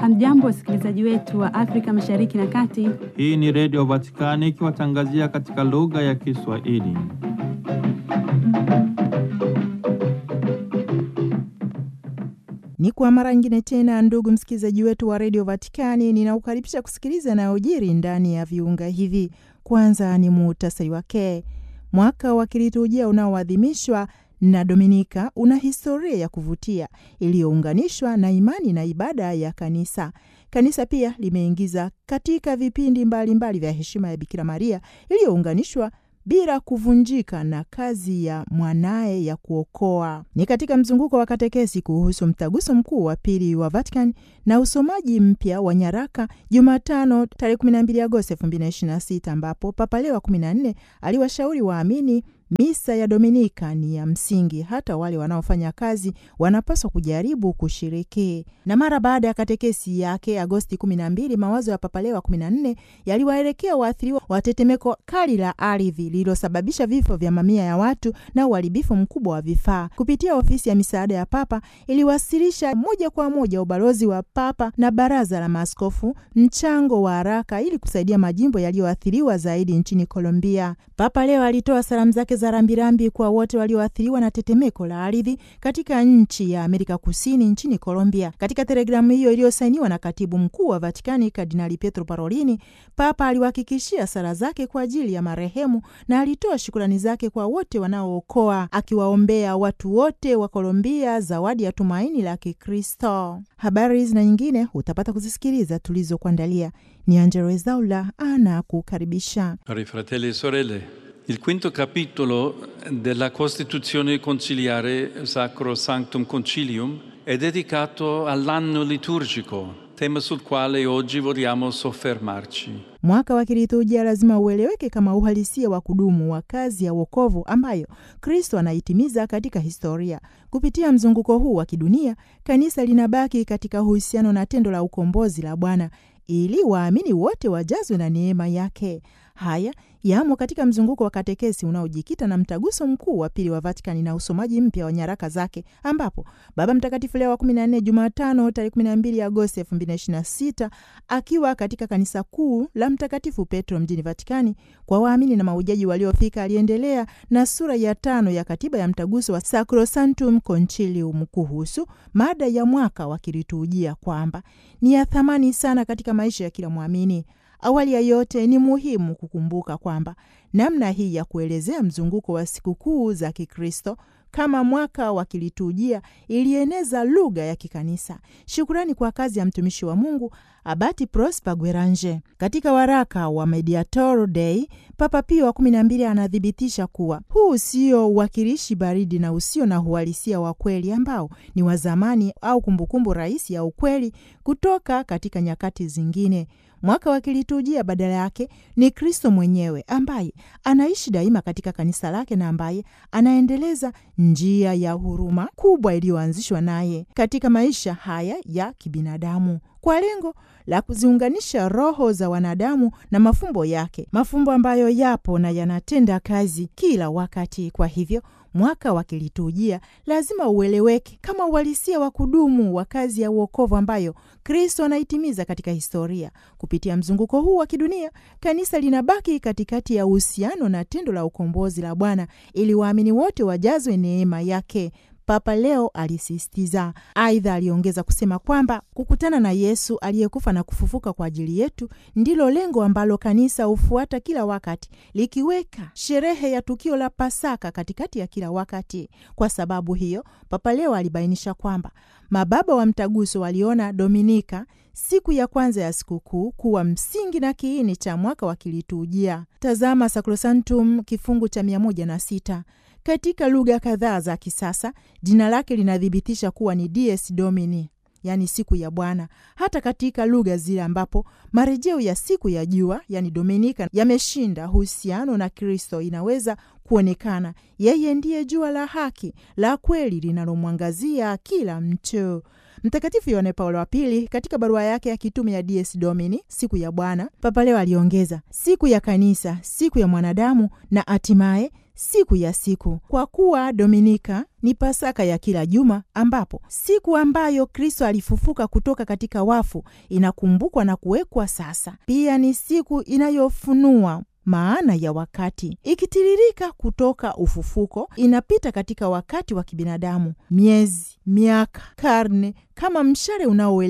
Hamjambo wasikilizaji wetu wa Afrika Mashariki na Kati. Hii ni Radio Vatikani ikiwatangazia katika lugha ya Kiswahili. Ni kwa mara nyingine tena, ndugu msikilizaji wetu wa Radio Vatikani, ninaukaribisha kusikiliza yanayojiri ndani ya viunga hivi. Kwanza ni muhtasari wake. Mwaka wa kiliturujia unaoadhimishwa na Dominika una historia ya kuvutia iliyounganishwa na imani na ibada ya kanisa. Kanisa pia limeingiza katika vipindi mbalimbali vya heshima ya Bikira Maria iliyounganishwa bila kuvunjika na kazi ya mwanaye ya kuokoa. Ni katika mzunguko wa katekesi kuhusu mtaguso mkuu wa pili wa Vatican na usomaji mpya wa nyaraka Jumatano tarehe 12 Agosti 2026, ambapo Papa Leo wa 14 aliwashauri waamini misa ya Dominika ni ya msingi, hata wale wanaofanya kazi wanapaswa kujaribu kushiriki. Na mara baada ya katekesi yake Agosti 12, mawazo ya Papa Leo wa 14 yaliwaelekea waathiriwa wa tetemeko kali la ardhi lililosababisha vifo vya mamia ya watu na uharibifu mkubwa wa vifaa. Kupitia ofisi ya misaada ya Papa iliwasilisha moja kwa moja ubalozi wa Papa na baraza la maaskofu mchango wa haraka ili kusaidia majimbo yaliyoathiriwa zaidi nchini Colombia. Papa Leo alitoa salamu zake za rambirambi kwa wote walioathiriwa na tetemeko la ardhi katika nchi ya Amerika Kusini nchini Colombia. Katika telegramu hiyo iliyosainiwa na katibu mkuu wa Vatikani Kardinali Pietro Parolini, Papa aliwahakikishia sala zake kwa ajili ya marehemu na alitoa shukrani zake kwa wote wanaookoa, akiwaombea watu wote wa Colombia zawadi ya tumaini la Kikristo. Habari hizi na nyingine utapata kuzisikiliza tulizokuandalia. Ni Angelo Ezaula anakukaribisha. Cari fratelli e sorelle, il quinto capitolo della Costituzione conciliare Sacro Sanctum Concilium è dedicato all'anno liturgico, tema sul quale oggi vogliamo soffermarci. Mwaka wa kiliturujia lazima ueleweke kama uhalisia wa kudumu wa kazi ya wokovu ambayo Kristo anaitimiza katika historia. Kupitia mzunguko huu wa kidunia, kanisa linabaki katika uhusiano na tendo la ukombozi la Bwana ili waamini wote wajazwe na neema yake. Haya yamo katika mzunguko wa katekesi unaojikita na mtaguso mkuu wa pili wa Vatikani na usomaji mpya wa nyaraka zake, ambapo Baba Mtakatifu Leo wa 14 Jumatano tarehe 12 Agosti 2026 akiwa katika kanisa kuu la Mtakatifu Petro mjini Vatikani kwa waamini na mahujaji waliofika, aliendelea na sura ya 5 ya katiba ya mtaguso wa Sacro Sanctum Concilium kuhusu mada ya mwaka wa kiliturujia kwamba ni ya thamani sana katika maisha ya kila muamini. Awali ya yote ni muhimu kukumbuka kwamba namna hii ya kuelezea mzunguko wa sikukuu za Kikristo kama mwaka wa kiliturujia ilieneza lugha ya kikanisa. Shukrani kwa kazi ya mtumishi wa Mungu Abati Prosper Gueranje. Katika waraka wa Mediator Dei, Papa Pio wa 12 anathibitisha kuwa huu sio uwakilishi baridi na usio na uhalisia wa kweli ambao ni wa zamani au kumbukumbu rahisi ya ukweli kutoka katika nyakati zingine. Mwaka wa kiliturujia badala yake ni Kristo mwenyewe ambaye anaishi daima katika kanisa lake na ambaye anaendeleza njia ya huruma kubwa iliyoanzishwa naye katika maisha haya ya kibinadamu kwa lengo la kuziunganisha roho za wanadamu na mafumbo yake, mafumbo ambayo yapo na yanatenda kazi kila wakati. Kwa hivyo mwaka wa kiliturujia lazima ueleweke kama uhalisia wa kudumu wa kazi ya uokovu ambayo Kristo anaitimiza katika historia. Kupitia mzunguko huu wa kidunia, kanisa linabaki katikati ya uhusiano na tendo la ukombozi la Bwana ili waamini wote wajazwe neema yake, Papa Leo alisisitiza. Aidha, aliongeza kusema kwamba kukutana na Yesu aliyekufa na kufufuka kwa ajili yetu ndilo lengo ambalo kanisa hufuata kila wakati, likiweka sherehe ya tukio la Pasaka katikati ya kila wakati. Kwa sababu hiyo, Papa Leo alibainisha kwamba mababa wa mtaguso waliona Dominika, siku ya kwanza ya sikukuu, kuwa msingi na kiini cha mwaka wa kiliturujia. Tazama Sacrosanctum kifungu cha 106. Katika lugha kadhaa za kisasa, jina lake linathibitisha kuwa ni Dies Domini, yani siku ya Bwana. Hata katika lugha zile ambapo marejeo ya siku ya jua, yani Dominika, yameshinda uhusiano na Kristo, inaweza kuonekana yeye ndiye jua la haki, la kweli linalomwangazia kila mtu. Mtakatifu Yohane Paulo wa Pili katika barua yake ya kitume ya Dies Domini, siku ya Bwana, Papa Leo aliongeza, siku ya kanisa, siku ya mwanadamu na hatimaye siku ya siku, kwa kuwa Dominika ni Pasaka ya kila juma, ambapo siku ambayo Kristo alifufuka kutoka katika wafu inakumbukwa na kuwekwa sasa. Pia ni siku inayofunua maana ya wakati, ikitiririka kutoka ufufuko, inapita katika wakati wa kibinadamu, miezi, miaka, karne, kama mshale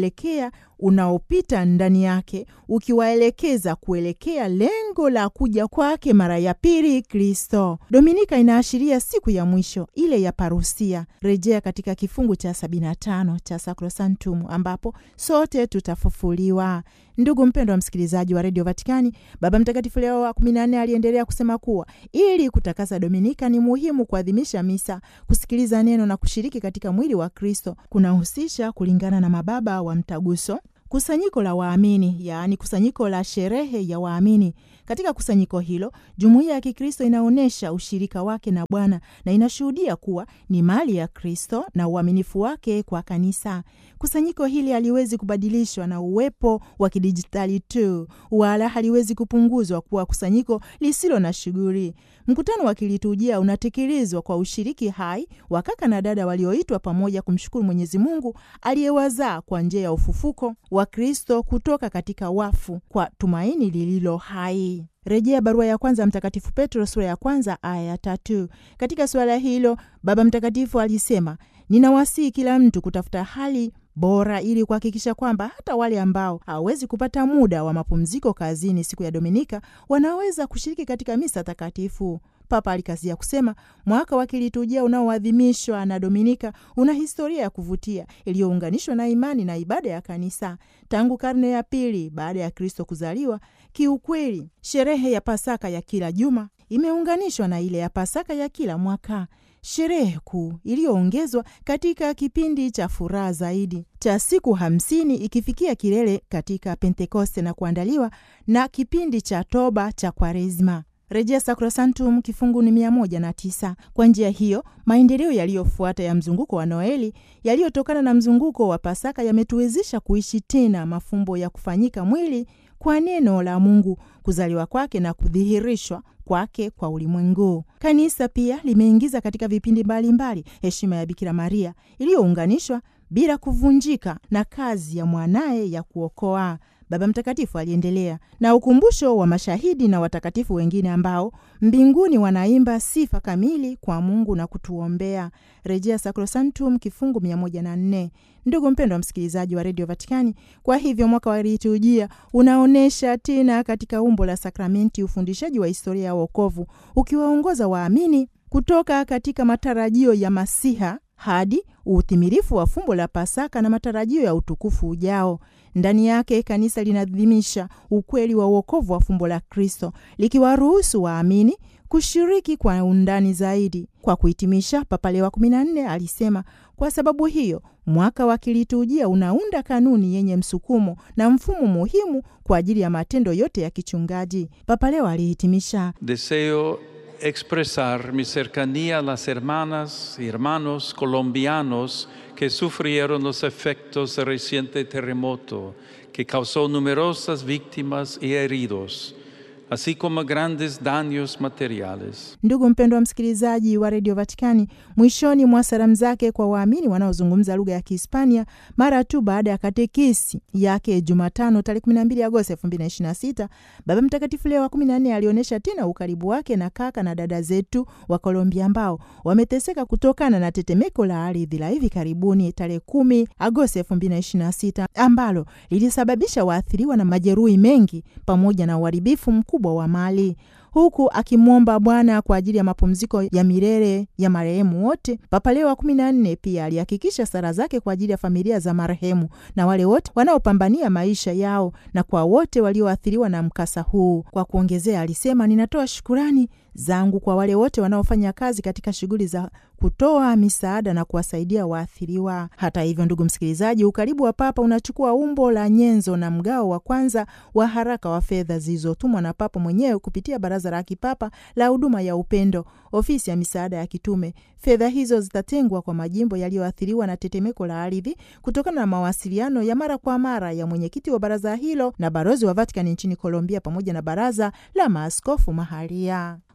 unaopita ndani yake, ukiwaelekeza kuelekea lengo la kuja kwake mara ya pili Kristo. Dominika inaashiria siku ya mwisho, ile ya parusia, rejea katika kifungu cha 75 cha Sacrosanctum, ambapo sote tutafufuliwa. Ndugu mpendwa wa msikilizaji wa Radio Vatikani, Baba Mtakatifu Leo wa 14 aliendelea kusema kuwa ili kutakasa Dominika ni muhimu kuadhimisha misa, kusikiliza neno na kushiriki katika mwili wa Kristo. Kunahusisha, kulingana na mababa wa Mtaguso, kusanyiko la waamini, yaani kusanyiko la sherehe ya waamini. Katika kusanyiko hilo, jumuiya ya Kikristo inaonyesha ushirika wake na Bwana na inashuhudia kuwa ni mali ya Kristo na uaminifu wake kwa kanisa. Kusanyiko hili haliwezi kubadilishwa na uwepo wa kidijitali tu, wala haliwezi kupunguzwa kuwa kusanyiko lisilo na shughuli. Mkutano wa kiliturujia unatekelezwa kwa ushiriki hai wa kaka na dada walioitwa pamoja kumshukuru Mwenyezi Mungu aliyewazaa kwa njia ya ufufuko wa Kristo kutoka katika wafu kwa tumaini lililo hai. Rejea barua ya kwanza Mtakatifu Petro sura ya 1 aya ya 3. Katika suala hilo Baba Mtakatifu alisema, ninawasihi kila mtu kutafuta hali bora ili kuhakikisha kwamba hata wale ambao hawezi kupata muda wa mapumziko kazini siku ya Dominika wanaweza kushiriki katika misa takatifu. Papa alikazia kusema, mwaka wa kiliturujia unaoadhimishwa na Dominika una historia ya kuvutia iliyounganishwa na imani na ibada ya kanisa tangu karne ya pili baada ya Kristo kuzaliwa. Kiukweli, sherehe ya Pasaka ya kila juma imeunganishwa na ile ya Pasaka ya kila mwaka, sherehe kuu iliyoongezwa katika kipindi cha furaha zaidi cha siku 50 ikifikia kilele katika Pentekoste na kuandaliwa na kipindi cha toba cha Kwaresma. Rejea Sacrosanctum kifungu ni 109. Kwa njia hiyo, maendeleo yaliyofuata ya mzunguko wa Noeli yaliyotokana na mzunguko wa Pasaka yametuwezesha kuishi tena mafumbo ya kufanyika mwili kwa neno la Mungu, kuzaliwa kwake na kudhihirishwa kwake kwa ulimwengu. Kanisa pia limeingiza katika vipindi mbalimbali heshima ya Bikira Maria iliyounganishwa bila kuvunjika na kazi ya mwanaye ya kuokoa. Baba Mtakatifu aliendelea na ukumbusho wa mashahidi na watakatifu wengine ambao mbinguni wanaimba sifa kamili kwa Mungu na kutuombea. Rejea Sacrosanctum kifungu 104. Ndugu mpendwa wa msikilizaji wa Radio Vatikani, kwa hivyo mwaka wa liturujia unaonesha tena katika umbo la sakramenti ufundishaji wa historia ya wokovu, ukiwaongoza waamini kutoka katika matarajio ya Masiha hadi utimilifu wa fumbo la Pasaka na matarajio ya utukufu ujao. Ndani yake kanisa linadhimisha ukweli wa wokovu wa fumbo la Kristo, likiwaruhusu waamini kushiriki kwa undani zaidi. Kwa kuhitimisha, Papa Leo wa 14 alisema, kwa sababu hiyo mwaka wa kiliturujia unaunda kanuni yenye msukumo na mfumo muhimu kwa ajili ya matendo yote ya kichungaji. Papa Leo alihitimisha, Deseo expresar mi cercanía a las hermanas y hermanos colombianos que sufrieron los efectos del reciente terremoto que causó numerosas víctimas y heridos, así como grandes daños materiales. Ndugu mpendwa msikilizaji wa Radio Vatikani, mwishoni mwa salamu zake kwa waamini wanaozungumza lugha ya Kihispania mara tu baada ya katekesi yake Jumatano tarehe 12 Agosti 2026, Baba Mtakatifu Leo wa 14 alionyesha tena ukaribu wake na kaka na dada zetu wa Colombia ambao wameteseka kutokana na tetemeko la ardhi la hivi karibuni tarehe 10 Agosti 2026 ambalo lilisababisha waathiriwa na majeruhi mengi pamoja na uharibifu mkubwa wa mali. Huku akimwomba Bwana kwa ajili ya mapumziko ya milele ya marehemu wote, Papa Leo wa 14 pia alihakikisha sala zake kwa ajili ya familia za marehemu na wale wote wanaopambania maisha yao na kwa wote walioathiriwa na mkasa huu. Kwa kuongezea, alisema, ninatoa shukurani zangu kwa wale wote wanaofanya kazi katika shughuli za kutoa misaada na kuwasaidia waathiriwa. Hata hivyo, ndugu msikilizaji, ukaribu wa Papa unachukua umbo la nyenzo na mgao wa kwanza wa haraka wa fedha zilizotumwa na Papa mwenyewe kupitia Baraza la Kipapa la Huduma ya Upendo, ofisi ya misaada ya kitume. Fedha hizo zitatengwa kwa majimbo yaliyoathiriwa na tetemeko la ardhi kutokana na mawasiliano ya mara kwa mara ya mwenyekiti wa baraza hilo na balozi wa Vatican nchini Colombia pamoja na baraza la maaskofu mahalia.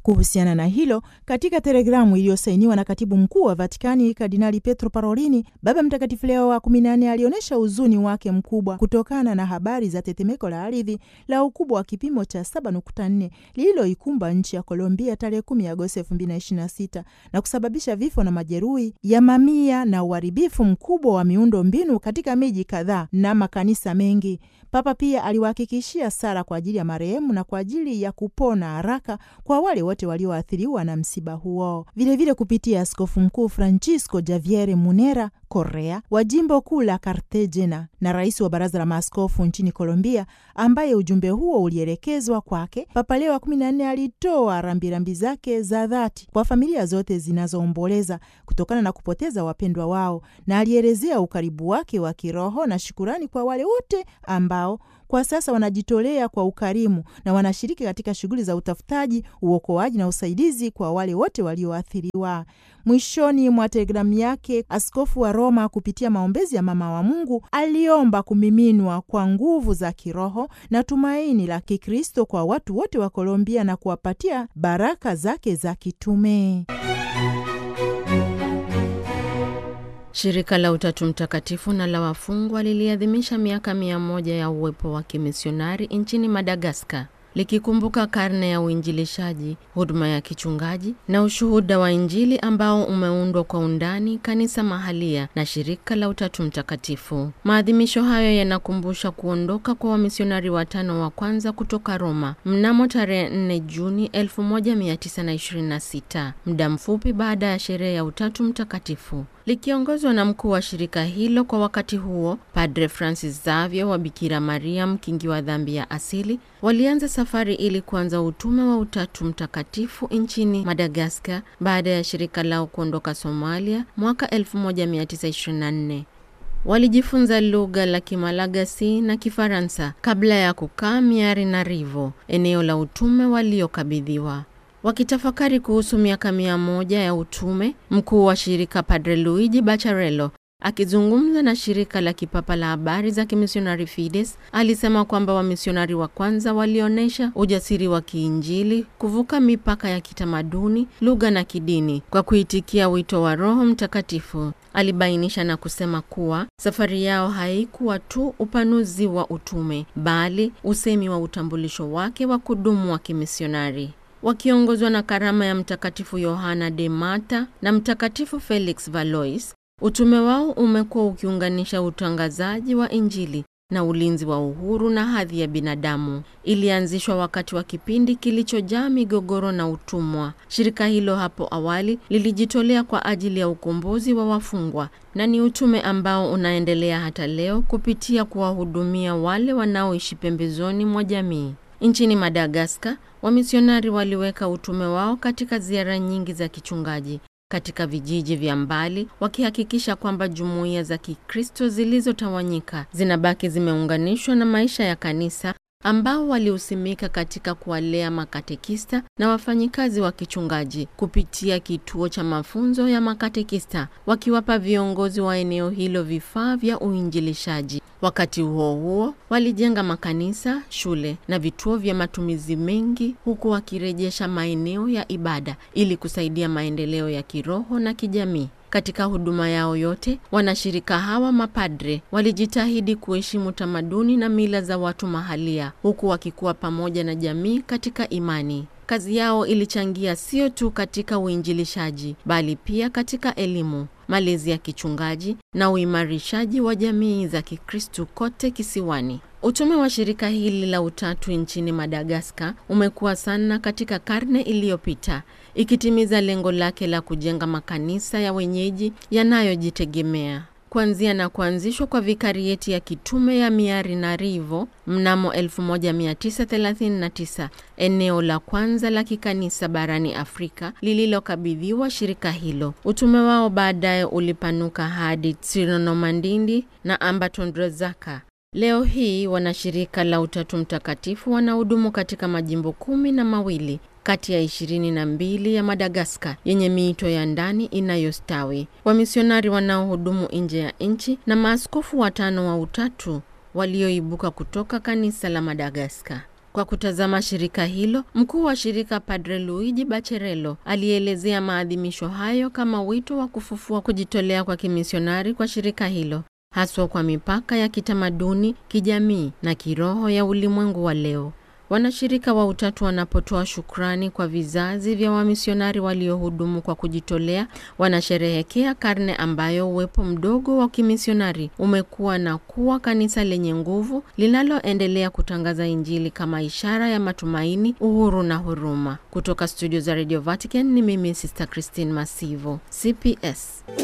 Kuhusiana na hilo, katika telegramu iliyosainiwa na katibu mkuu wa Vatikani Kardinali Pietro Parolini, Baba Mtakatifu Leo wa 14 alionyesha huzuni wake mkubwa kutokana na habari za tetemeko la ardhi la ukubwa wa kipimo cha 7.4 lililoikumba nchi ya Colombia tarehe 10 Agosti 2026 na kusababisha vifo na majeruhi ya mamia na uharibifu mkubwa wa miundo mbinu katika miji kadhaa na makanisa mengi. Papa pia aliwahakikishia sala kwa ajili ya marehemu na kwa ajili ya kupona haraka kwa wale wote walioathiriwa na msiba huo. Vilevile kupitia Askofu Mkuu Francisco Javier Munera Correa wa jimbo kuu la Cartagena na rais wa baraza la maaskofu nchini Colombia, ambaye ujumbe huo ulielekezwa kwake, Papa Leo wa 14 alitoa rambirambi zake za dhati kwa familia zote zinazoomboleza kutokana na kupoteza wapendwa wao, na alielezea ukaribu wake wa kiroho na shukurani kwa wale wote ambao kwa sasa wanajitolea kwa ukarimu na wanashiriki katika shughuli za utafutaji, uokoaji na usaidizi kwa wale wote walioathiriwa. Mwishoni mwa telegramu yake, askofu wa Roma kupitia maombezi ya Mama wa Mungu aliomba kumiminwa kwa nguvu za kiroho na tumaini la Kikristo kwa watu wote wa Colombia na kuwapatia baraka zake za kitume. Shirika la Utatu Mtakatifu na la wafungwa liliadhimisha miaka 100 ya uwepo wa kimisionari nchini Madagaskar, likikumbuka karne ya uinjilishaji, huduma ya kichungaji na ushuhuda wa Injili ambao umeundwa kwa undani kanisa mahalia na shirika la Utatu Mtakatifu. Maadhimisho hayo yanakumbusha kuondoka kwa wamisionari 5 wa kwanza kutoka Roma mnamo tarehe 4 Juni 1926, muda mfupi baada ya sherehe ya Utatu Mtakatifu. Likiongozwa na mkuu wa shirika hilo kwa wakati huo, Padre Francis Xavier wa Bikira Maria mkingi wa dhambi ya asili, walianza safari ili kuanza utume wa Utatu Mtakatifu nchini Madagaskar baada ya shirika lao kuondoka Somalia mwaka 1924. Walijifunza lugha la Kimalagasi na Kifaransa kabla ya kukaa Miarinarivo, eneo la utume waliokabidhiwa. Wakitafakari kuhusu miaka 100 ya utume, mkuu wa shirika Padre Luigi Bacharello, akizungumza na shirika la kipapa la habari za kimisionari Fides, alisema kwamba wamisionari wa kwanza walionesha ujasiri wa kiinjili, kuvuka mipaka ya kitamaduni, lugha na kidini kwa kuitikia wito wa Roho Mtakatifu. Alibainisha na kusema kuwa safari yao haikuwa tu upanuzi wa utume, bali usemi wa utambulisho wake wa kudumu wa kimisionari. Wakiongozwa na karama ya Mtakatifu Yohana de Mata na Mtakatifu Felix Valois, utume wao umekuwa ukiunganisha utangazaji wa Injili na ulinzi wa uhuru na hadhi ya binadamu. Ilianzishwa wakati wa kipindi kilichojaa migogoro na utumwa. Shirika hilo hapo awali lilijitolea kwa ajili ya ukombozi wa wafungwa, na ni utume ambao unaendelea hata leo kupitia kuwahudumia wale wanaoishi pembezoni mwa jamii. Nchini Madagaskar, wamisionari waliweka utume wao katika ziara nyingi za kichungaji katika vijiji vya mbali, wakihakikisha kwamba jumuiya za Kikristo zilizotawanyika zinabaki zimeunganishwa na maisha ya kanisa, ambao waliusimika katika kuwalea makatekista na wafanyikazi wa kichungaji kupitia kituo cha mafunzo ya makatekista, wakiwapa viongozi wa eneo hilo vifaa vya uinjilishaji. Wakati huo huo, walijenga makanisa, shule na vituo vya matumizi mengi, huku wakirejesha maeneo ya ibada ili kusaidia maendeleo ya kiroho na kijamii. Katika huduma yao yote, wanashirika hawa mapadre walijitahidi kuheshimu tamaduni na mila za watu mahalia, huku wakikuwa pamoja na jamii katika imani. Kazi yao ilichangia sio tu katika uinjilishaji, bali pia katika elimu, malezi ya kichungaji na uimarishaji wa jamii za Kikristo kote kisiwani. Utume wa shirika hili la Utatu nchini Madagaskar umekuwa sana katika karne iliyopita, ikitimiza lengo lake la kujenga makanisa ya wenyeji yanayojitegemea. Kuanzia na kuanzishwa kwa vikarieti ya kitume ya Miarinarivo mnamo 1939, eneo la kwanza la kikanisa barani Afrika lililokabidhiwa shirika hilo. Utume wao baadaye ulipanuka hadi Tsironomandindi na Ambatondrazaka. Leo hii wanashirika la Utatu Mtakatifu wanahudumu katika majimbo 12 kati ya 22 ya Madagaskar yenye miito ya ndani inayostawi. Wamisionari wanaohudumu nje ya nchi na maaskofu 5 wa Utatu walioibuka kutoka kanisa la Madagaskar. Kwa kutazama shirika hilo, mkuu wa shirika Padre Luigi Bacherello alielezea maadhimisho hayo kama wito wa kufufua kujitolea kwa kimisionari kwa shirika hilo, haswa kwa mipaka ya kitamaduni, kijamii na kiroho ya ulimwengu wa leo. Wanashirika wa Utatu wanapotoa shukrani kwa vizazi vya wamisionari waliohudumu kwa kujitolea, wanasherehekea karne ambayo uwepo mdogo wa kimisionari umekuwa na kuwa kanisa lenye nguvu linaloendelea kutangaza Injili kama ishara ya matumaini, uhuru na huruma. Kutoka studio za Radio Vatican ni mimi Sister Christine Masivo, CPS.